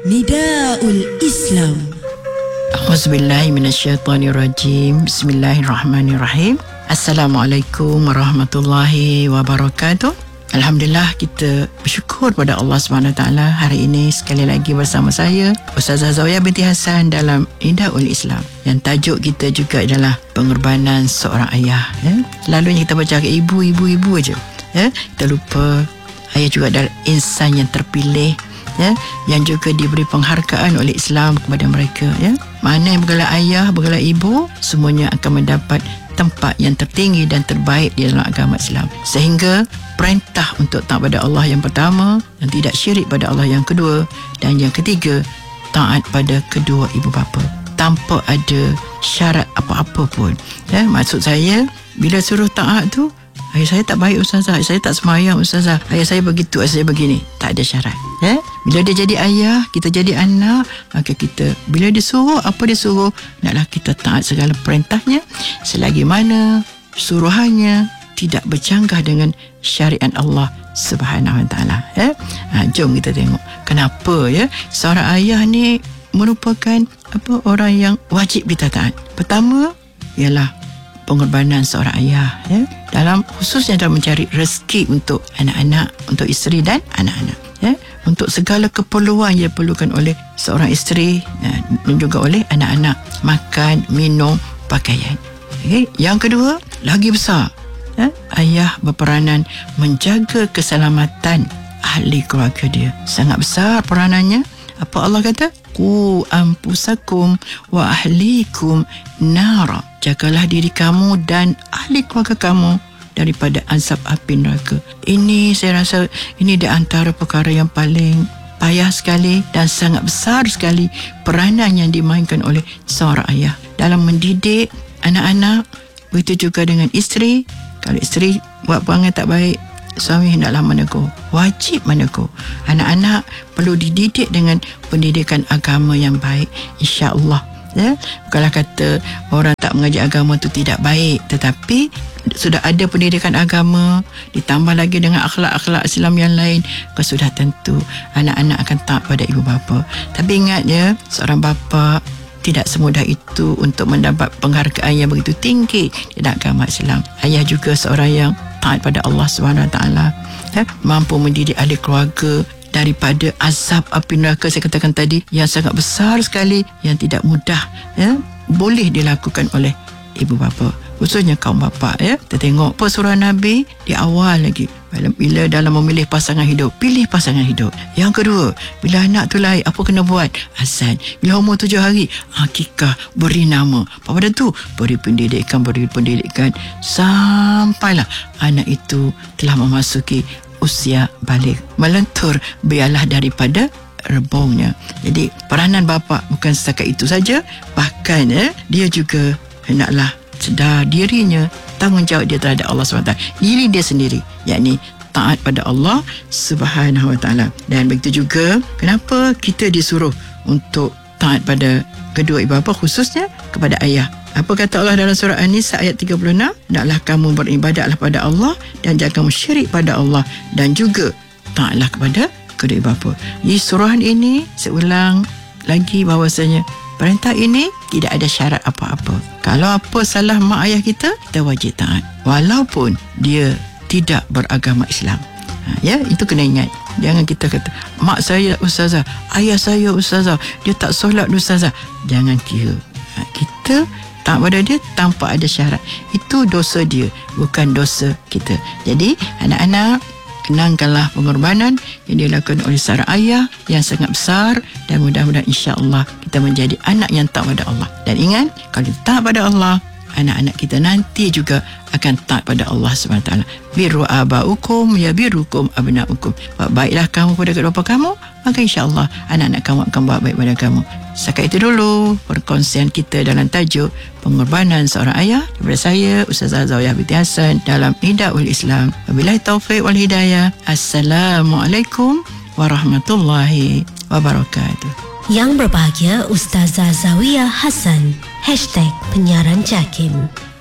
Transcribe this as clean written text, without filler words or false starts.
Nidaul Islam. A'udzubillahi minasyaitonirrajim. Bismillahirrahmanirrahim. Assalamualaikum warahmatullahi wabarakatuh. Alhamdulillah, kita bersyukur pada Allah SWT. Hari ini sekali lagi bersama saya Ustazah Zawiyah binti Hassan dalam Nidaul Islam. Yang tajuk kita juga adalah pengorbanan seorang ayah. Selalunya kita baca ibu aja. Kita lupa ayah juga adalah insan yang terpilih, yang juga diberi penghargaan oleh Islam kepada mereka. Mana yang bergelar ayah, bergelar ibu, semuanya akan mendapat tempat yang tertinggi dan terbaik di dalam agama Islam. Sehingga perintah untuk taat pada Allah yang pertama, dan tidak syirik pada Allah yang kedua, dan yang ketiga, taat pada kedua ibu bapa tanpa ada syarat apa-apa pun. Maksud saya, bila suruh taat tu, ayah saya tak baik Ustazah, saya tak semayang Ustazah, ayah saya begitu, ayah saya begini. Tak ada syarat. Bila dia jadi ayah, kita jadi anak, maka kita, bila dia suruh, apa dia suruh, naklah kita taat segala perintahnya, selagi mana suruhannya tidak bercanggah dengan syariat Allah Subhanahu Wa Taala. Jom kita tengok kenapa seorang ayah ni merupakan orang yang wajib kita taat. Pertama ialah pengorbanan seorang ayah, dalam khususnya dalam mencari rezeki untuk anak-anak, untuk isteri dan anak-anak, untuk segala keperluan yang diperlukan oleh seorang isteri dan juga oleh anak-anak, makan, minum, pakaian. Yang kedua, lagi besar, ayah berperanan menjaga keselamatan ahli keluarga dia. Sangat besar peranannya. Apa Allah kata? Qu anfusakum wa ahlikum nara. Jagalah diri kamu dan ahli keluarga kamu daripada azab api neraka. Ini saya rasa ini di antara perkara yang paling payah sekali dan sangat besar sekali peranan yang dimainkan oleh seorang ayah dalam mendidik anak-anak. Begitu juga dengan isteri. Kalau isteri buat perangai tak baik, suami hendaklah menegur, wajib menegur. Anak-anak perlu dididik dengan pendidikan agama yang baik, insya-Allah. Bukanlah kata orang tak mengaji agama tu tidak baik, tetapi sudah ada pendidikan agama ditambah lagi dengan akhlak-akhlak Islam yang lain, sudah tentu anak-anak akan taat pada ibu bapa. Tapi ingat seorang bapa tidak semudah itu untuk mendapat penghargaan yang begitu tinggi di dalam agama Islam. Ayah juga seorang yang taat pada Allah SWT, mampu mendidik ahli keluarga daripada azab api neraka saya katakan tadi, yang sangat besar sekali, yang tidak mudah boleh dilakukan oleh ibu bapa, khususnya kaum bapa. Kita tengok pesuruhan Nabi di awal lagi, bila dalam memilih pasangan hidup, pilih pasangan hidup. Yang kedua, bila anak tu lahir, apa kena buat? Azan. Bila umur 7 hari, akikah, beri nama. Pada tu beri pendidikan sampailah anak itu telah memasuki usia balik, melentur biarlah daripada rebongnya. Jadi peranan bapa bukan setakat itu saja, bahkan dia juga hendaklah sedar dirinya, tanggungjawab dia terhadap Allah SWT, diri dia sendiri, yakni taat pada Allah Subhanahu Wa Taala. Dan begitu juga kenapa kita disuruh untuk taat pada kedua ibu bapa, khususnya kepada ayah. Apa kata Allah dalam surah An-Nisa ayat 36? Naklah kamu beribadatlah pada Allah dan jangan kamu syirik pada Allah, dan juga taatlah kepada kedua ibu bapa. Di surah ini saya ulang lagi bahawasanya perintah ini tidak ada syarat apa-apa. Kalau apa salah mak ayah kita wajib taat, walaupun dia tidak beragama Islam. Itu kena ingat. Jangan kita kata mak saya Ustazah, ayah saya Ustazah, dia tak solat Ustazah. Jangan kira. Kita taat pada dia tanpa ada syarat. Itu dosa dia, bukan dosa kita. Jadi anak-anak, kenangkanlah pengorbanan yang dilakukan oleh seorang ayah yang sangat besar, dan mudah-mudahan insya-Allah kita menjadi anak yang taat pada Allah. Dan ingat, kalau kita taat pada Allah, anak-anak kita nanti juga akan taat pada Allah SWT. Birru abaukum ya birrukum abnaukum. Buat baiklah kamu pada kedua bapa kamu, maka insya-Allah anak-anak kamu akan buat baik pada kamu. Setakat itu dulu perkongsian kita dalam tajuk pengorbanan seorang ayah daripada saya Ustazah Zawiyah binti Hassan dalam Nidaul Islam. Wabillahi taufiq wal hidayah. Assalamualaikum warahmatullahi wabarakatuh. Yang berbahagia Ustazah Zawiyah Hassan #penyiaran JAKIM.